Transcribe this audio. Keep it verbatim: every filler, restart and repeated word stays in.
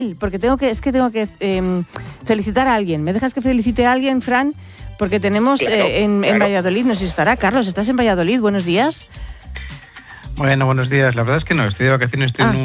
Porque tengo que, es que tengo que eh, felicitar a alguien. ¿Me dejas que felicite a alguien, Fran? Porque tenemos claro, eh, en, claro. en Valladolid, no sé si estará. Carlos, ¿estás en Valladolid? Buenos días. Bueno, buenos días. La verdad es que no, estoy de vacaciones, estoy Ah. en un